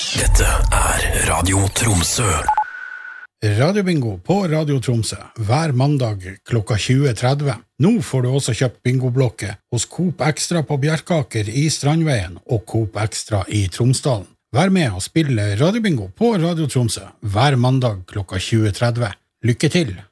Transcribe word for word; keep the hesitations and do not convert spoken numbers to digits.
Dette er Radio Tromsø. Radiobingo på Radio Tromsø hver mandag klokka tjue tretti. Nå får du også kjøpt bingoblokke hos Coop Extra på Bjerkaker i Strandveien og Coop Extra i Tromsdalen. Vær med og spille Radiobingo på Radio Tromsø hver mandag klokka tjue tretti. Lykke til!